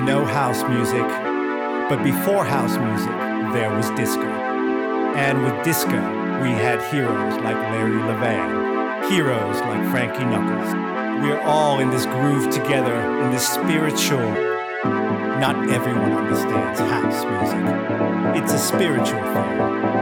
know house music, but before house music, there was disco. And with disco, we had heroes like Larry Levan, heroes like Frankie Knuckles. We're all in this groove together, in this spiritual. Not everyone understands house music. It's a spiritual thing.